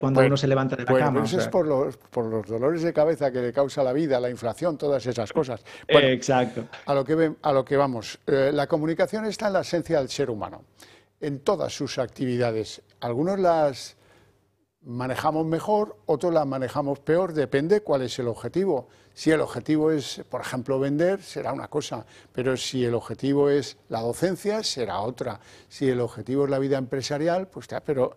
cuando Pues, uno se levanta de la pues cama. O eso es sea, por los dolores de cabeza que le causa la vida, la inflación, todas esas cosas. Bueno, exacto. a lo que vamos. La comunicación está en la esencia del ser humano, en todas sus actividades. Algunos las manejamos mejor, otros las manejamos peor, depende cuál es el objetivo. Si el objetivo es, por ejemplo, vender, será una cosa, pero si el objetivo es la docencia, será otra. Si el objetivo es la vida empresarial, pues ya, pero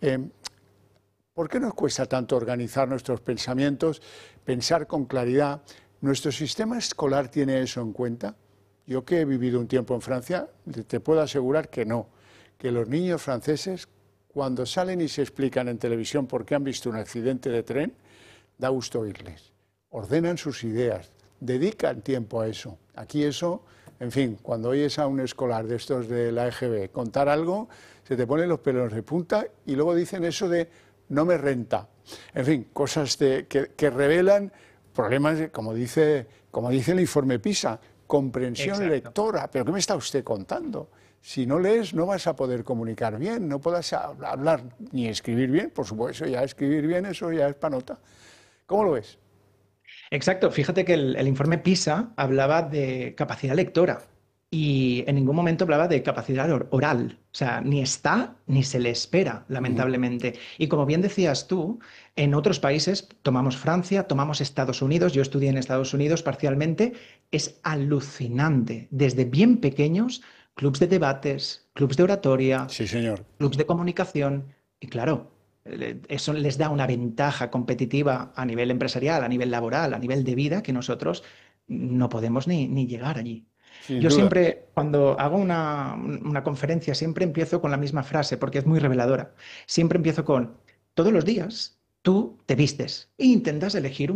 ¿por qué nos cuesta tanto organizar nuestros pensamientos, pensar con claridad? ¿Nuestro sistema escolar tiene eso en cuenta? Yo que he vivido un tiempo en Francia, te puedo asegurar que no, que los niños franceses, cuando salen y se explican en televisión por qué han visto un accidente de tren, da gusto oírles. Ordenan sus ideas, dedican tiempo a eso. Aquí eso, en fin, cuando oyes a un escolar de estos de la EGB contar algo, se te ponen los pelos de punta y luego dicen eso de no me renta. En fin, cosas que revelan problemas, como dice el informe PISA, comprensión Exacto. lectora. ¿Pero qué me está usted contando? Si no lees, no vas a poder comunicar bien, no podrás hablar ni escribir bien, por supuesto, ya escribir bien, eso ya es panota. ¿Cómo lo ves? Exacto. Fíjate que el informe PISA hablaba de capacidad lectora y en ningún momento hablaba de capacidad oral. O sea, ni está ni se le espera, Ujú. lamentablemente. Y como bien decías tú, en otros países, tomamos Francia, tomamos Estados Unidos, yo estudié en Estados Unidos parcialmente, es alucinante. Desde bien pequeños, clubs de debates, clubs de oratoria, Sí, señor. clubs de comunicación. Y claro, eso les da una ventaja competitiva a nivel empresarial, a nivel laboral, a nivel de vida, que nosotros no podemos ni llegar allí. Sin Yo duda. siempre, cuando hago una conferencia, siempre empiezo con la misma frase, porque es muy reveladora. Siempre empiezo con, todos los días tú te vistes e intentas elegir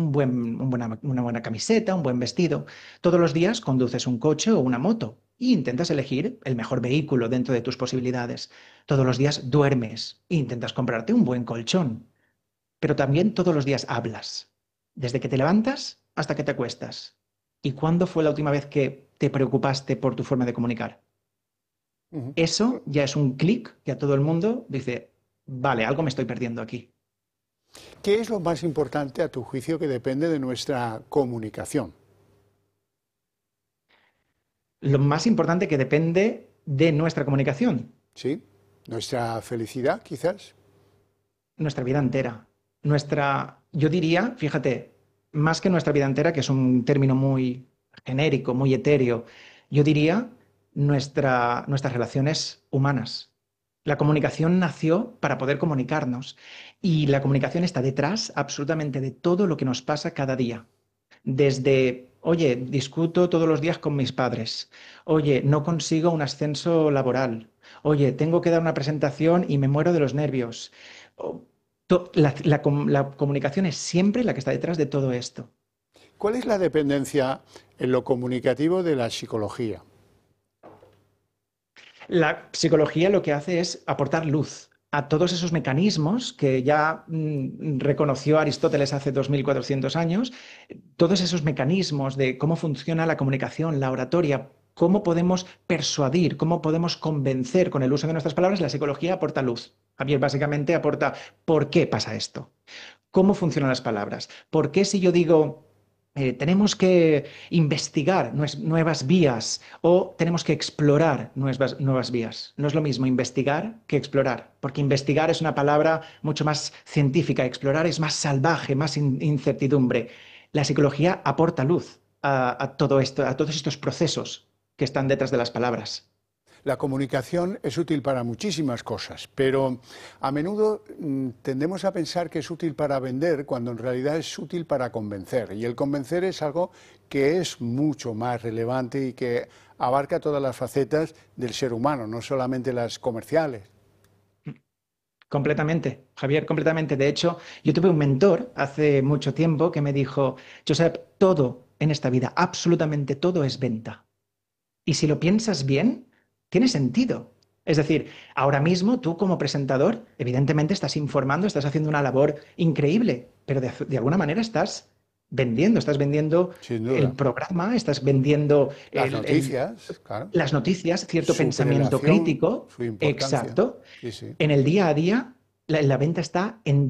una buena camiseta, un buen vestido. Todos los días conduces un coche o una moto e intentas elegir el mejor vehículo dentro de tus posibilidades. Todos los días duermes e intentas comprarte un buen colchón. Pero también todos los días hablas, desde que te levantas hasta que te acuestas. ¿Y cuándo fue la última vez que te preocupaste por tu forma de comunicar? Ujú. Eso ya es un clic que a todo el mundo dice, vale, algo me estoy perdiendo aquí. ¿Qué es lo más importante a tu juicio que depende de nuestra comunicación? Lo más importante que depende de nuestra comunicación, ¿Sí? ¿Nuestra felicidad, quizás? nuestra vida entera. Yo diría, fíjate, más que nuestra vida entera, que es un término muy genérico, muy etéreo, yo diría nuestras relaciones humanas. La comunicación nació para poder comunicarnos y la comunicación está detrás absolutamente de todo lo que nos pasa cada día. Desde, oye, discuto todos los días con mis padres. Oye, no consigo un ascenso laboral. Oye, tengo que dar una presentación y me muero de los nervios. O- la comunicación es siempre la que está detrás de todo esto. ¿Cuál es la dependencia en lo comunicativo de la psicología? La psicología lo que hace es aportar luz a todos esos mecanismos que ya reconoció Aristóteles hace 2400 años, todos esos mecanismos de cómo funciona la comunicación, la oratoria, cómo podemos persuadir, cómo podemos convencer con el uso de nuestras palabras, la psicología aporta luz. Javier básicamente aporta por qué pasa esto, cómo funcionan las palabras, por qué si yo digo tenemos que investigar nuevas vías o tenemos que explorar nuevas vías. No es lo mismo investigar que explorar, porque investigar es una palabra mucho más científica, explorar es más salvaje, más incertidumbre. La psicología aporta luz a todo esto, a todos estos procesos que están detrás de las palabras. La comunicación es útil para muchísimas cosas, pero a menudo tendemos a pensar que es útil para vender cuando en realidad es útil para convencer. Y el convencer es algo que es mucho más relevante y que abarca todas las facetas del ser humano, no solamente las comerciales. Completamente, Javier, completamente. De hecho, yo tuve un mentor hace mucho tiempo que me dijo, Josep, todo en esta vida, absolutamente todo es venta. Y si lo piensas bien, tiene sentido. Es decir, ahora mismo tú como presentador, evidentemente estás informando, estás haciendo una labor increíble, pero de alguna manera estás vendiendo Sin el duda. programa, estás vendiendo Las noticias, claro, las noticias, cierto su pensamiento prelación, crítico, su importancia. exacto. Sí, sí. En el día a día, la venta está en